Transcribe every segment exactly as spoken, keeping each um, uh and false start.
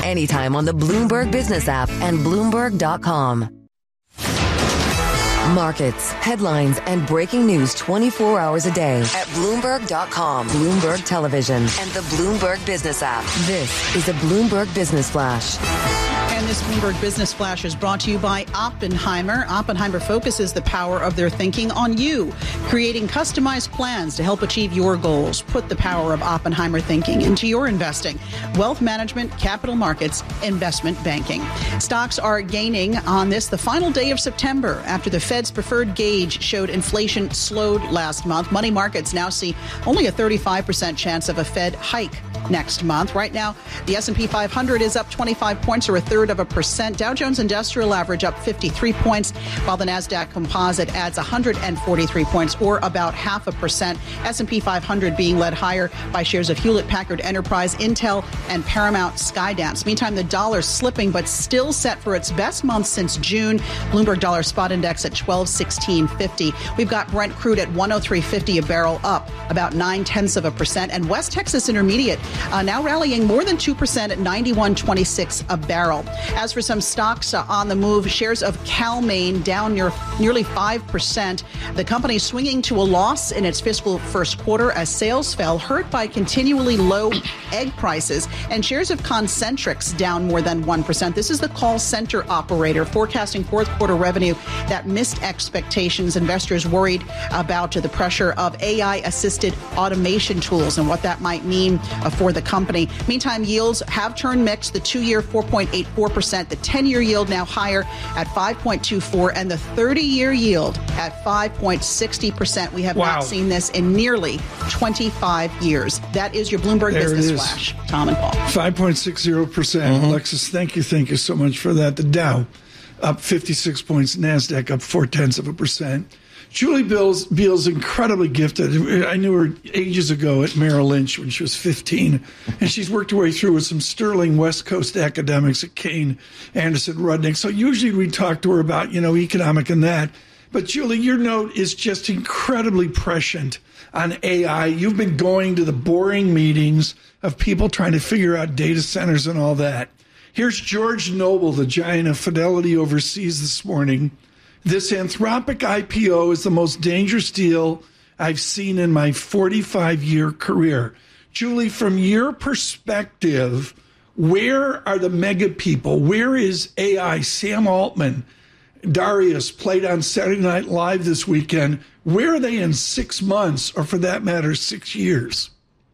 anytime on the Bloomberg Business app and Bloomberg dot com. Markets, headlines, and breaking news twenty-four hours a day at Bloomberg dot com, Bloomberg Television, and the Bloomberg Business app. This is a Bloomberg Business Flash. And this Bloomberg Business Flash is brought to you by Oppenheimer. Oppenheimer focuses the power of their thinking on you, creating customized plans to help achieve your goals. Put the power of Oppenheimer thinking into your investing. Wealth management, capital markets, investment banking. Stocks are gaining on this the final day of September after the Fed's preferred gauge showed inflation slowed last month. Money markets now see only a thirty-five percent chance of a Fed hike next month. Right now, the S and P five hundred is up twenty-five points, or a third of a percent. Dow Jones Industrial Average up fifty-three points, while the NASDAQ Composite adds one hundred forty-three points, or about half a percent. S and P five hundred being led higher by shares of Hewlett-Packard Enterprise, Intel, and Paramount Skydance. Meantime, the dollar slipping, but still set for its best month since June. Bloomberg Dollar Spot Index at twelve sixteen fifty. We've got Brent crude at one oh three fifty a barrel, up about nine tenths of a percent. And West Texas Intermediate uh, now rallying more than two percent at ninety-one twenty-six a barrel. As for some stocks uh, on the move, shares of CalMaine down near, nearly five percent. The company swinging to a loss in its fiscal first quarter as sales fell, hurt by continually low egg prices. And shares of Concentrix down more than one percent. This is the call center operator forecasting fourth quarter revenue that missed expectations. Investors worried about the pressure of A I-assisted automation tools and what that might mean uh, for the company. Meantime, yields have turned mixed. The two-year four point eight four percent, the ten-year yield now higher at five point two four, and the thirty-year yield at five point six zero percent. We have wow. not seen this in nearly twenty-five years. That is your Bloomberg there Business Flash. Tom and Paul. five point six zero percent. Mm-hmm. Alexis, thank you. Thank you so much for that. The Dow up fifty-six points. NASDAQ up four-tenths of a percent. Julie Beals, Beals incredibly gifted. I knew her ages ago at Merrill Lynch when she was fifteen, and she's worked her way through with some sterling West Coast academics at Kane, Anderson, Rudnick. So usually we talk to her about, you know, economic and that. But Julie, your note is just incredibly prescient on A I. You've been going to the boring meetings of people trying to figure out data centers and all that. Here's George Noble, the giant of Fidelity overseas this morning. This Anthropic I P O is the most dangerous deal I've seen in my forty-five-year career. Julie, from your perspective, where are the mega people? Where is A I? Sam Altman, Darius played on Saturday Night Live this weekend. Where are they in six months, or for that matter, six years?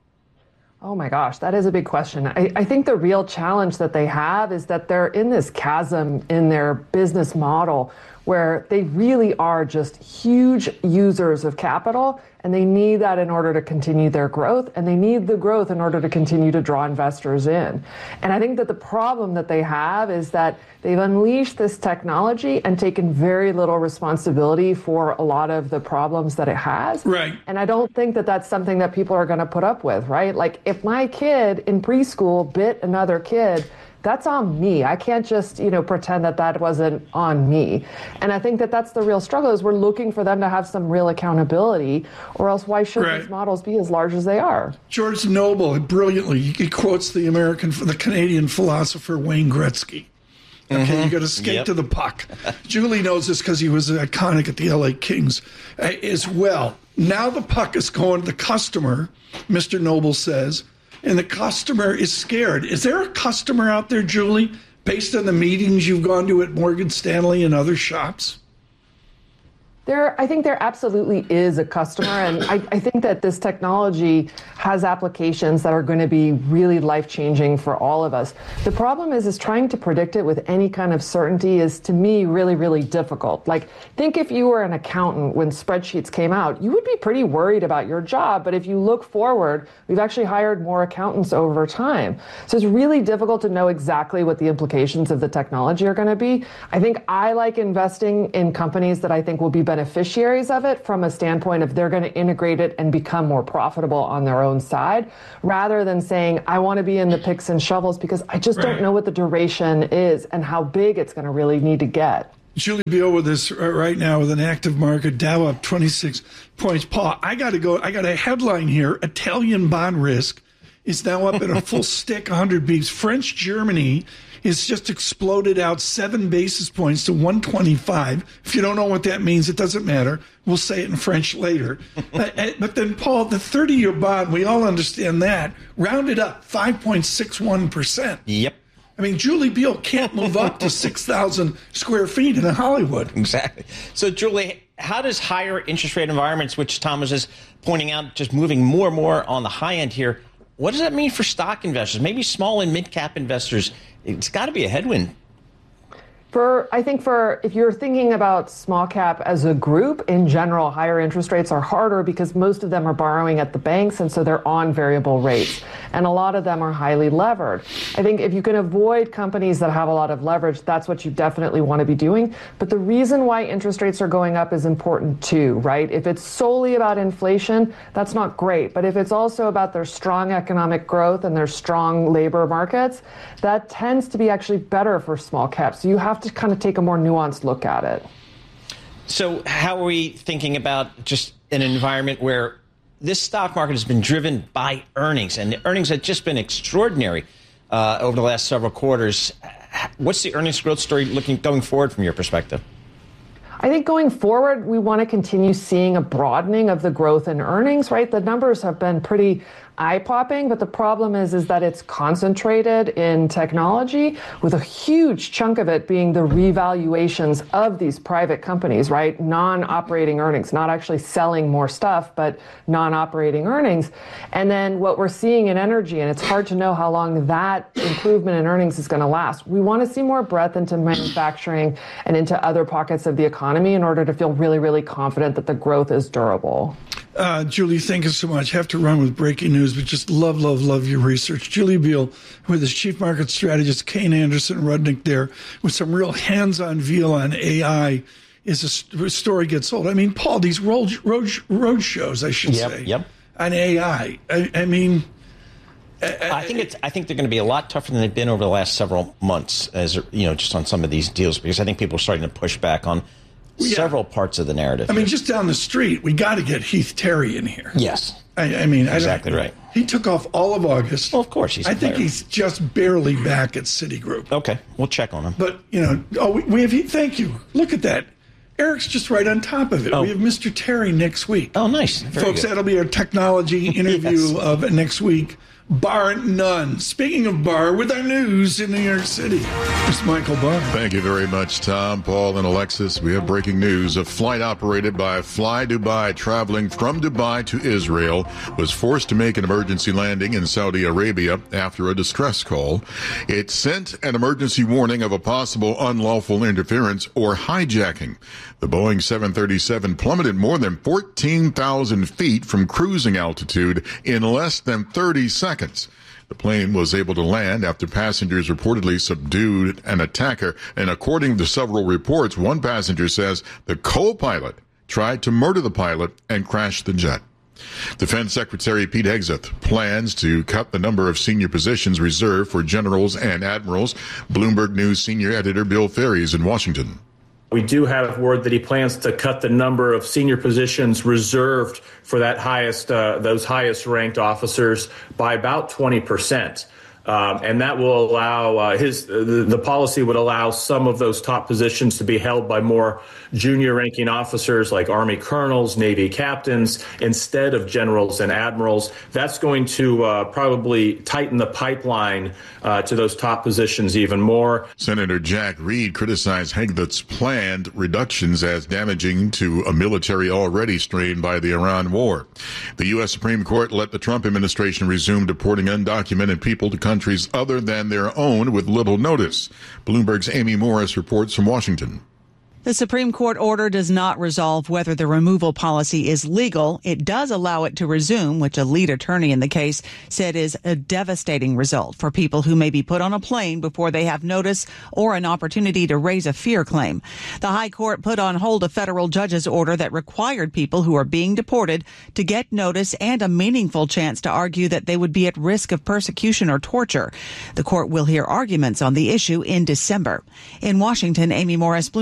Oh my gosh, that is a big question. I, I think the real challenge that they have is that they're in this chasm in their business model where they really are just huge users of capital, and they need that in order to continue their growth, and they need the growth in order to continue to draw investors in. And I think that the problem that they have is that they've unleashed this technology and taken very little responsibility for a lot of the problems that it has. Right. And I don't think that that's something that people are going to put up with, right? Like, if my kid in preschool bit another kid, that's on me. I can't just, you know, pretend that that wasn't on me. And I think that that's the real struggle, is we're looking for them to have some real accountability, or else why should right. these models be as large as they are? George Noble, brilliantly, he quotes the American, the Canadian philosopher Wayne Gretzky. Okay, mm-hmm. You got to skate yep. to the puck. Julie knows this because he was iconic at the L A Kings uh, as well. Now the puck is going to the customer, Mister Noble says, and the customer is scared. Is there a customer out there, Julie, based on the meetings you've gone to at Morgan Stanley and other shops? There, I think there absolutely is a customer, and I, I think that this technology has applications that are going to be really life-changing for all of us. The problem is, is trying to predict it with any kind of certainty is, to me, really, really difficult. Like, think if you were an accountant when spreadsheets came out, you would be pretty worried about your job. But if you look forward, we've actually hired more accountants over time. So it's really difficult to know exactly what the implications of the technology are going to be. I think I like investing in companies that I think will be better beneficiaries of it from a standpoint of they're going to integrate it and become more profitable on their own side, rather than saying, I want to be in the picks and shovels, because I just right. don't know what the duration is and how big it's going to really need to get. Julie Beal with us right now with an active market, Dow up twenty-six points. Paul, I got to go. I got a headline here. Italian bond risk is now up at a full stick, one hundred beeps. French Germany is just exploded out seven basis points to one twenty-five. If you don't know what that means, it doesn't matter. We'll say it in French later. uh, but then, Paul, the thirty-year bond, we all understand that, rounded up five point six one percent. Yep. I mean, Julie Biel can't move up to six thousand square feet in Hollywood. Exactly. So, Julie, how does higher interest rate environments, which Thomas is pointing out, just moving more and more on the high end here, what does that mean for stock investors, maybe small and mid-cap investors? It's got to be a headwind. For, I think for, if you're thinking about small cap as a group, in general, higher interest rates are harder because most of them are borrowing at the banks, and so they're on variable rates. And a lot of them are highly levered. I think if you can avoid companies that have a lot of leverage, that's what you definitely want to be doing. But the reason why interest rates are going up is important too, right? If it's solely about inflation, that's not great. But if it's also about their strong economic growth and their strong labor markets, that tends to be actually better for small caps. So you have to kind of take a more nuanced look at it. So how are we thinking about just an environment where this stock market has been driven by earnings, and the earnings have just been extraordinary uh, over the last several quarters? What's the earnings growth story looking going forward from your perspective? I think going forward, we want to continue seeing a broadening of the growth in earnings, right? The numbers have been pretty eye-popping, but the problem is, is that it's concentrated in technology, with a huge chunk of it being the revaluations of these private companies, right? Non-operating earnings, not actually selling more stuff, but non-operating earnings. And then what we're seeing in energy, and it's hard to know how long that improvement in earnings is going to last. We want to see more breadth into manufacturing and into other pockets of the economy in order to feel really, really confident that the growth is durable. Uh, Julie, thank you so much. Have to run with breaking news, but just love, love, love your research. Julie Biel, with his chief market strategist, Kane Anderson Rudnick there, with some real hands-on feel on A I, is a, a story gets old. I mean, Paul, these road, road, road shows, I should yep, say, yep. on A I. I, I mean... I, I think it's. I think they're going to be a lot tougher than they've been over the last several months, as you know, just on some of these deals, because I think people are starting to push back on yeah. several parts of the narrative. I here. mean, just down the street, we got to get Heath Terry in here. Yes, I, I mean, exactly I right. He took off all of August. Well, of course, he's. I think he's just barely back at Citigroup. Okay, we'll check on him. But you know, oh, we, we have. Thank you. Look at that. Eric's just right on top of it. Oh. We have Mister Terry next week. Oh, nice. Very Folks, good. That'll be our technology interview yes. of next week. Bar none. Speaking of bar, with our news in New York City, it's Michael Barr. Thank you very much, Tom, Paul, and Alexis. We have breaking news. A flight operated by Fly Dubai traveling from Dubai to Israel was forced to make an emergency landing in Saudi Arabia after a distress call. It sent an emergency warning of a possible unlawful interference or hijacking. The Boeing seven thirty-seven plummeted more than fourteen thousand feet from cruising altitude in less than thirty seconds. The plane was able to land after passengers reportedly subdued an attacker, and according to several reports, one passenger says the co-pilot tried to murder the pilot and crashed the jet. Defense Secretary Pete Hegseth plans to cut the number of senior positions reserved for generals and admirals. Bloomberg News senior editor Bill Ferry is in Washington. We do have word that he plans to cut the number of senior positions reserved for that highest, uh, those highest ranked officers by about twenty percent. Um, and that will allow uh, his uh, the, the policy would allow some of those top positions to be held by more junior ranking officers like Army colonels, Navy captains, instead of generals and admirals. That's going to uh, probably tighten the pipeline uh, to those top positions even more. Senator Jack Reed criticized Hegseth's planned reductions as damaging to a military already strained by the Iran war. The U S Supreme Court let the Trump administration resume deporting undocumented people to countries other than their own with little notice. Bloomberg's Amy Morris reports from Washington. The Supreme Court order does not resolve whether the removal policy is legal. It does allow it to resume, which a lead attorney in the case said is a devastating result for people who may be put on a plane before they have notice or an opportunity to raise a fear claim. The High Court put on hold a federal judge's order that required people who are being deported to get notice and a meaningful chance to argue that they would be at risk of persecution or torture. The court will hear arguments on the issue in December. In Washington, Amy Morris, Bloomberg Radio.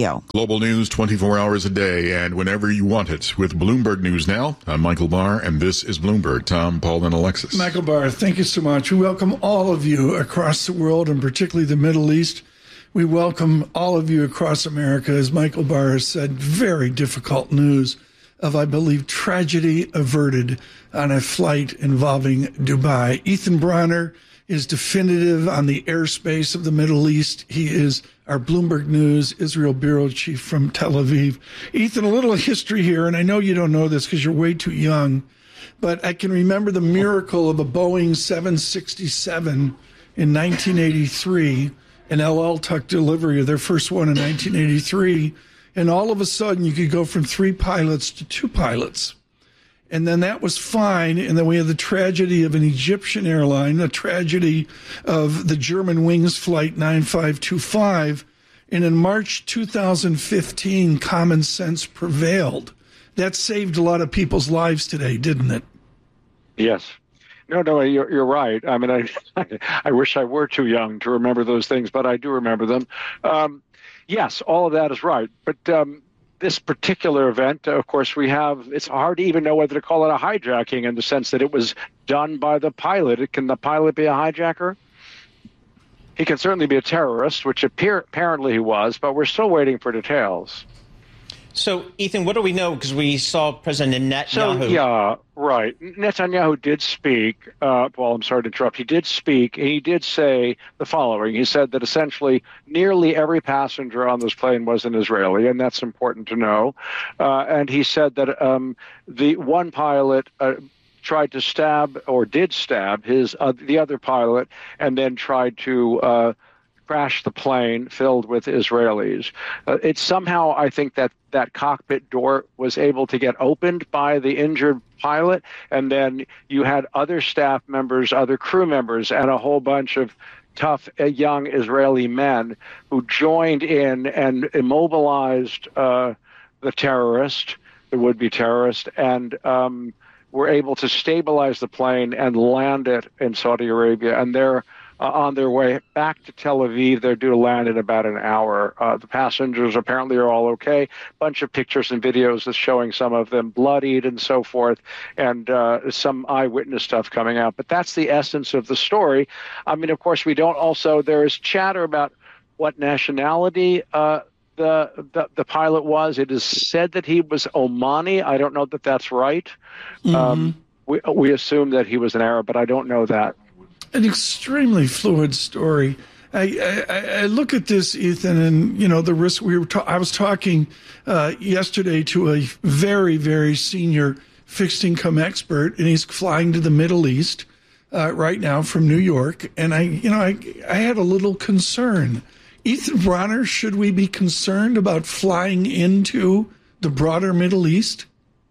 Radio. Global news twenty-four hours a day and whenever you want it with Bloomberg News Now. I'm Michael Barr, and this is Bloomberg. Tom, Paul, and Alexis. Michael Barr, thank you so much. We welcome all of you across the world, and particularly the Middle East. We welcome all of you across America. As Michael Barr has said, very difficult news of, I believe, tragedy averted on a flight involving Dubai. Ethan Bronner is definitive on the airspace of the Middle East. He is our Bloomberg News Israel bureau chief from Tel Aviv. Ethan, a little history here, and I know you don't know this because you're way too young, but I can remember the miracle of a Boeing seven sixty-seven in nineteen eighty-three, an El Al Tuck delivery of their first one in nineteen eighty-three, and all of a sudden you could go from three pilots to two pilots. And then that was fine. And then we had the tragedy of an Egyptian airline, a tragedy of the German Wings Flight nine five two five. And in March two thousand fifteen, common sense prevailed. That saved a lot of people's lives today, didn't it? Yes. No, no, you're, you're right. I mean, I, I wish I were too young to remember those things, but I do remember them. Um, yes, all of that is right. But um, this particular event, of course, we have, it's hard to even know whether to call it a hijacking in the sense that it was done by the pilot. Can the pilot be a hijacker? He can certainly be a terrorist, which appear, apparently he was, but we're still waiting for details. So, Ethan, what do we know? Because we saw President Netanyahu. So, yeah, right. Netanyahu did speak. Uh, well, I'm sorry to interrupt. He did speak, and he did say the following. He said that essentially nearly every passenger on this plane was an Israeli, and that's important to know. Uh, and he said that um, the one pilot uh, tried to stab, or did stab, his uh, the other pilot, and then tried to uh, crash the plane filled with Israelis. Uh, it's somehow, I think, that that cockpit door was able to get opened by the injured pilot, and then you had other staff members, other crew members, and a whole bunch of tough uh, young Israeli men who joined in and immobilized uh, the terrorist, the would-be terrorist, and um, were able to stabilize the plane and land it in Saudi Arabia. And they're Uh, on their way back to Tel Aviv. They're due to land in about an hour. Uh, the passengers apparently are all okay. Bunch of pictures and videos is showing some of them bloodied and so forth, and uh, some eyewitness stuff coming out. But that's the essence of the story. I mean, of course, we don't also, there is chatter about what nationality uh, the, the the pilot was. It is said that he was Omani. I don't know that that's right. Mm-hmm. Um, we, we assume that he was an Arab, but I don't know that. An extremely fluid story. I, I, I look at this, Ethan, and you know the risk. We were. Ta- I was talking uh, yesterday to a very, very senior fixed income expert, and he's flying to the Middle East uh, right now from New York. And I, you know, I, I had a little concern. Ethan Bronner, should we be concerned about flying into the broader Middle East?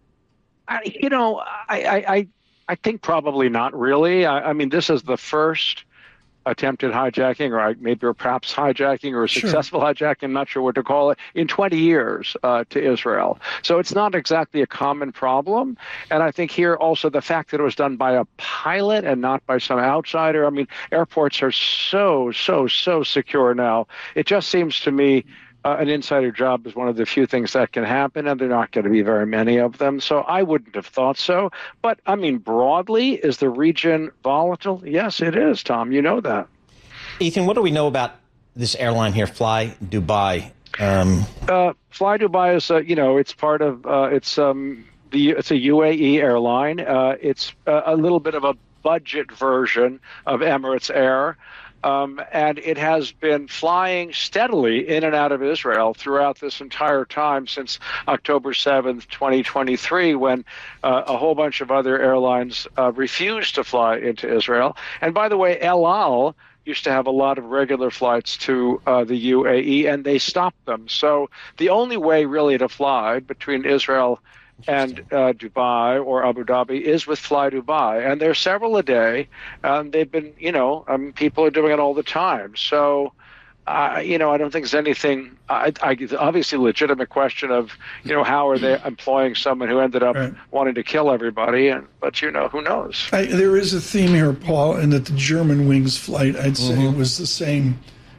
I, you know, I. I, I I think probably not really. I, I mean, this is the first attempted hijacking, or maybe or perhaps hijacking or successful sure. hijacking, I'm not sure what to call it, in twenty years uh, to Israel. So it's not exactly a common problem. And I think here also the fact that it was done by a pilot and not by some outsider. I mean, airports are so, so, so secure now. It just seems to me Uh, an insider job is one of the few things that can happen, and there are not going to be very many of them. So I wouldn't have thought so. But, I mean, broadly, is the region volatile? Yes, it is, Tom. You know that. Ethan, what do we know about this airline here, Fly Dubai? Um... Uh, Fly Dubai is, uh, you know, it's part of, uh, it's um, the it's a U A E airline. Uh, it's uh, a little bit of a budget version of Emirates Air. Um, and it has been flying steadily in and out of Israel throughout this entire time since October seventh, twenty twenty-three, when uh, a whole bunch of other airlines uh, refused to fly into Israel. And by the way, El Al used to have a lot of regular flights to uh, the U A E, and they stopped them. So the only way really to fly between Israel and uh, Dubai or Abu Dhabi is with Fly Dubai, and there are several a day. Um, they've been, you know, um, people are doing it all the time. So, uh, you know, I don't think there's anything. I, I, obviously, legitimate question of, you know, how are they employing someone who ended up right. wanting to kill everybody? And but you know, who knows? I, there is a theme here, Paul, and that the German Wings flight, I'd say, mm-hmm. was the same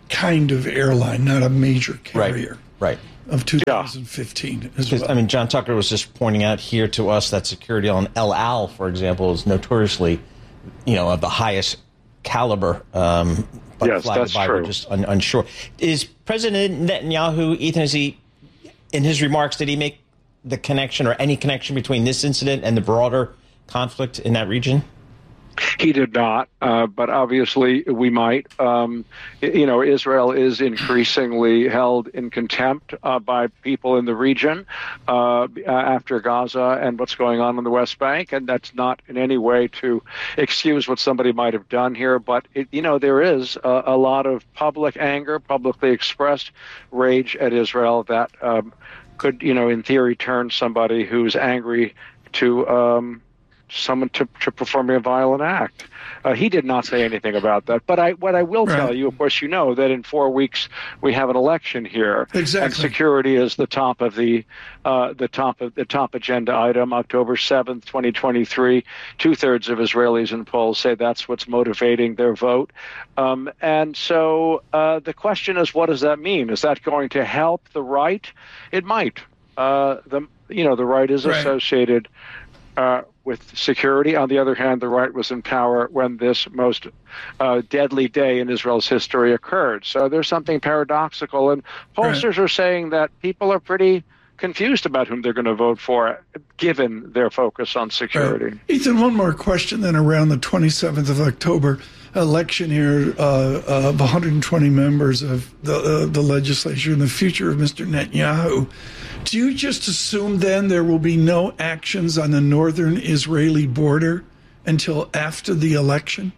kind of airline, not a major carrier. Right. Right. Of two thousand fifteen as well. I mean, John Tucker was just pointing out here to us that security on El Al, for example, is notoriously, you know, of the highest caliber. Um, but yes, that's by, true. we're just un- unsure. Is President Netanyahu, Ethan, is he, in his remarks, did he make the connection or any connection between this incident and the broader conflict in that region? He did not, uh, but obviously we might. Um, you know, Israel is increasingly held in contempt uh, by people in the region uh, after Gaza and what's going on in the West Bank, and that's not in any way to excuse what somebody might have done here. But, it, you know, there is a, a lot of public anger, publicly expressed rage at Israel that um, could, you know, in theory turn somebody who's angry to um, someone to, to performing a violent act. Uh, he did not say anything about that. But I, what I will right. tell you, of course, you know that in four weeks we have an election here, exactly. and security is the top of the uh, the top of the top agenda item. October seventh, twenty twenty-three. Two thirds of Israelis in polls say that's what's motivating their vote. Um, and so uh, the question is, what does that mean? Is that going to help the right? It might. Uh, the you know the right is right. associated Uh, with security. On the other hand, the right was in power when this most uh, deadly day in Israel's history occurred. So there's something paradoxical. And pollsters right. are saying that people are pretty confused about whom they're going to vote for, given their focus on security. Right. Ethan, one more question then around the twenty-seventh of October election here uh, of one hundred twenty members of the, uh, the legislature and the future of Mister Netanyahu. Do you just assume then there will be no actions on the northern Israeli border until after the election?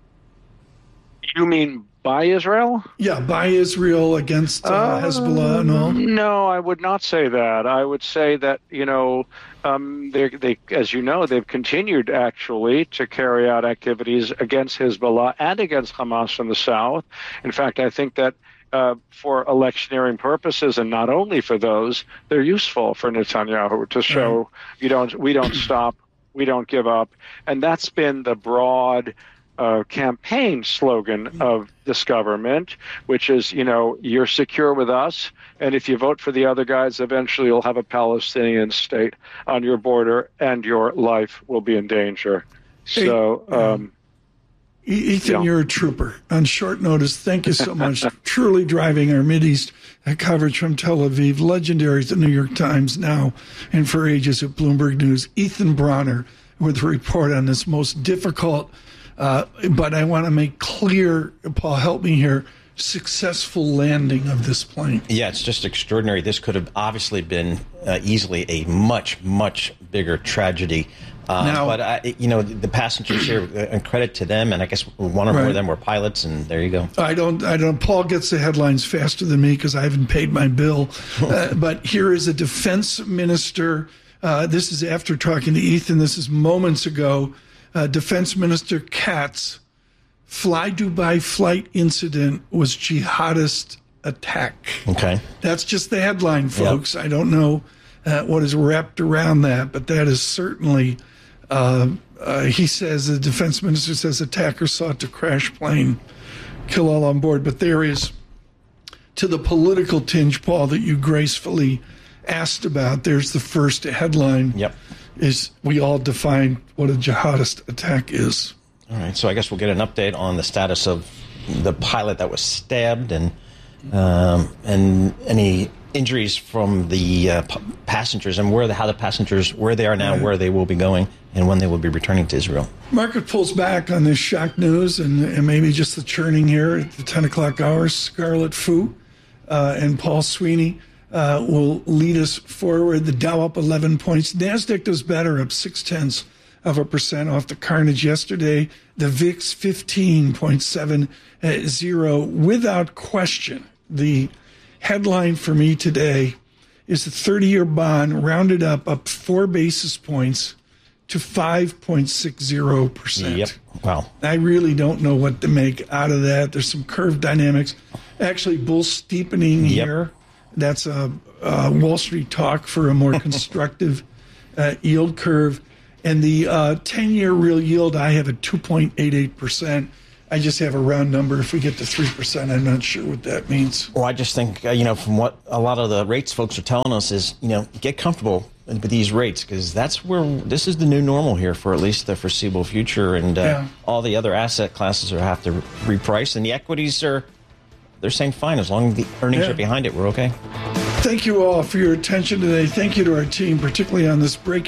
You mean by Israel? Yeah, by Israel against uh, uh, Hezbollah and all? No, I would not say that. I would say that, you know, um, they, they, as you know, they've continued actually to carry out activities against Hezbollah and against Hamas in the south. In fact, I think that Uh, for electioneering purposes, and not only for those, they're useful for Netanyahu to show you don't, we don't stop, we don't give up, and that's been the broad uh, campaign slogan of this government, which is, you know, you're secure with us, and if you vote for the other guys, eventually you'll have a Palestinian state on your border, and your life will be in danger. So. Um, Ethan, yeah. you're a trooper. On short notice, thank you so much. Truly driving our Mideast coverage from Tel Aviv. Legendary at the New York Times now and for ages at Bloomberg News. Ethan Bronner with a report on this most difficult, uh, but I want to make clear, Paul, help me here, successful landing of this plane. Yeah, it's just extraordinary. This could have obviously been uh, easily a much, much bigger tragedy. Uh, now, but, I, you know, the passengers here, and credit to them, and I guess one or right. more of them were pilots, and there you go. I don't, I don't, Paul gets the headlines faster than me because I haven't paid my bill. uh, but here is a defense minister. Uh, this is after talking to Ethan. This is moments ago. Uh, Defense Minister Katz, Fly Dubai flight incident was jihadist attack. Okay. That's just the headline, folks. Yep. I don't know uh, what is wrapped around that, but that is certainly... Uh, uh, he says, the defense minister says, attackers sought to crash plane, kill all on board. But there is, to the political tinge, Paul, that you gracefully asked about, there's the first headline. Yep. Is we all define what a jihadist attack is. All right. So I guess we'll get an update on the status of the pilot that was stabbed and um, and any injuries from the uh, p- passengers and where the, how the passengers, where they are now, right. where they will be going, and when they will be returning to Israel. Market pulls back on this shock news and, and maybe just the churning here at the ten o'clock hour. Scarlett Fu uh, and Paul Sweeney uh, will lead us forward. The Dow up eleven points. NASDAQ does better, up six tenths of a percent off the carnage yesterday. The V I X fifteen point seven zero without question. The headline for me today is the thirty-year bond rounded up, up four basis points to five point six zero percent. Yep. Wow. I really don't know what to make out of that. There's some curve dynamics. Actually, bull steepening yep. here. That's a, a Wall Street talk for a more constructive uh, yield curve. And the uh, ten-year real yield, I have at two point eight eight percent. I just have a round number. If we get to three percent, I'm not sure what that means. Well, I just think, uh, you know, from what a lot of the rates folks are telling us is, you know, get comfortable with these rates, because that's where this is the new normal here for at least the foreseeable future. And uh, Yeah. all the other asset classes are have to reprice. And the equities are, they're saying fine. As long as the earnings Yeah. are behind it, we're okay. Thank you all for your attention today. Thank you to our team, particularly on this breaking